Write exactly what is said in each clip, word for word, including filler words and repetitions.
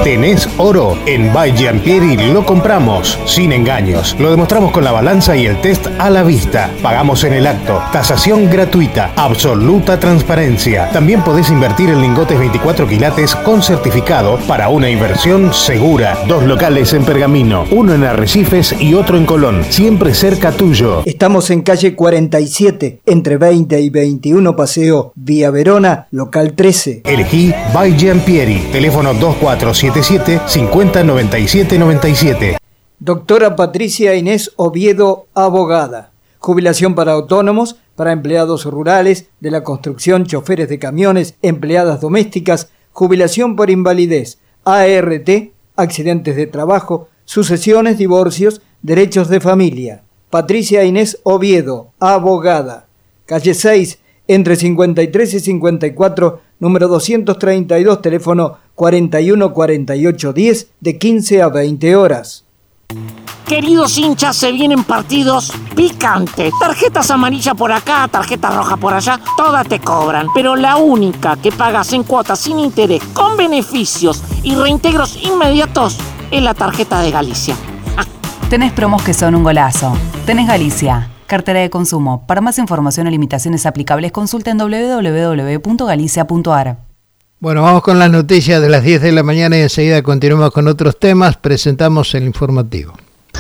¿Tenés oro? En By Giampieri lo compramos, sin engaños. Lo demostramos con la balanza y el test a la vista. Pagamos en el acto. Tasación gratuita. Absoluta transparencia. También podés invertir en lingotes veinticuatro quilates con certificado para una inversión segura. Dos locales en Pergamino, uno en Arrecifes y otro en Colón, siempre cerca tuyo. Estamos en calle cuarenta y siete, entre veinte y veintiuno Paseo Vía Verona, local trece. Elegí By Giampieri. Teléfono dos cuatro siete siete, cinco cero nueve siete nueve siete. Doctora Patricia Inés Oviedo, abogada. Jubilación para autónomos, para empleados rurales, de la construcción, choferes de camiones, empleadas domésticas, jubilación por invalidez, A R T, accidentes de trabajo, sucesiones, divorcios, derechos de familia. Patricia Inés Oviedo, abogada. Calle seis, entre cincuenta y tres y cincuenta y cuatro, número doscientos treinta y dos, teléfono cuarenta y uno cuarenta y ocho diez, de quince a veinte horas. Queridos hinchas, se vienen partidos picantes. Tarjetas amarillas por acá, tarjeta roja por allá, todas te cobran. Pero la única que pagas en cuotas sin interés, con beneficios y reintegros inmediatos, es la tarjeta de Galicia. Ah. Tenés promos que son un golazo. Tenés Galicia, cartera de consumo. Para más información o limitaciones aplicables, consulta en doble u doble u doble u punto galicia punto a r. Bueno, vamos con las noticias de las diez de la mañana y enseguida continuamos con otros temas. Presentamos el informativo.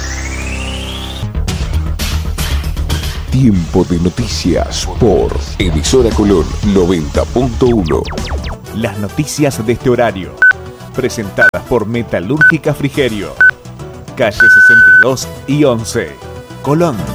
Tiempo de noticias por Emisora Colón noventa punto uno. Las noticias de este horario, presentadas por Metalúrgica Frigerio, calle sesenta y dos y once, Colón.